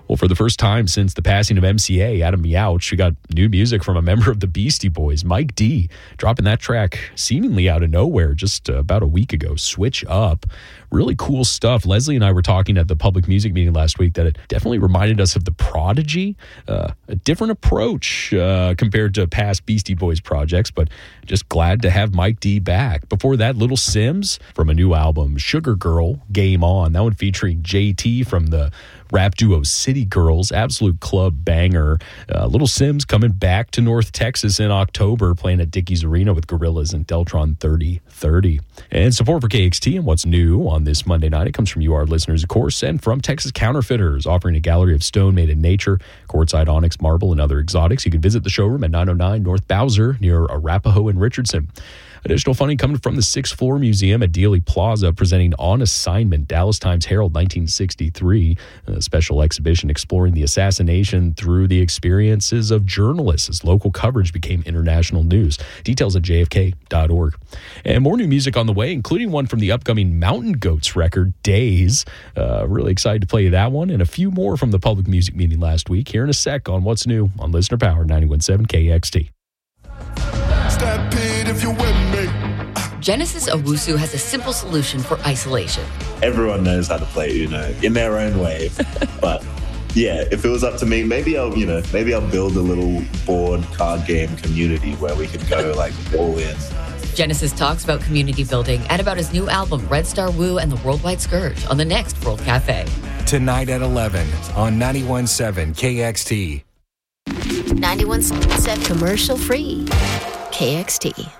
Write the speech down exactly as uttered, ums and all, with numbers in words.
Well, for the first time since the passing of M C A, Adam Yauch, we got new music from a member of the Beastie Boys, Mike D, dropping that track seemingly out of nowhere just uh, about a week ago, Switch Up. Really cool stuff. Leslie and I were talking at the public music meeting last week that it definitely reminded us of The Prodigy, uh, a different approach uh, compared to past Beastie Boys projects, but just glad to have Mike D back. Before that, Little Sims from a new album, Sugar Girl, Game On. That one featuring J T from the rap duo City Girls, absolute club banger. Uh, Little Sims coming back to North Texas in October, playing at Dickies Arena with Gorillaz and Deltron thirty thirty. And support for K X T and what's new on this Monday night, it comes from you, our listeners, of course, and from Texas Counterfeiters, offering a gallery of stone made in nature, quartzite, onyx, marble, and other exotics. You can visit the showroom at nine oh nine North Bowser near Arapahoe and Richardson. Additional funding coming from the Sixth Floor Museum at Dealey Plaza, presenting On Assignment, Dallas Times Herald nineteen sixty-three, a special exhibition exploring the assassination through the experiences of journalists as local coverage became international news. Details at j f k dot org. And more new music on the way, including one from the upcoming Mountain Goats record, Days. Uh, really excited to play you that one, and a few more from the public music meeting last week. Here in a sec on What's New on Listener Power ninety-one point seven K X T. Stampede if you're with me. Genesis Owusu has a simple solution for isolation. Everyone knows how to play Uno in their own way. But yeah, if it was up to me, maybe I'll, you know, maybe I'll build a little board card game community where we could go like all in. Genesis talks about community building and about his new album, Red Star Woo and the Worldwide Scourge, on the next World Cafe. Tonight at eleven on ninety-one point seven K X T. ninety-one point seven commercial free K X T.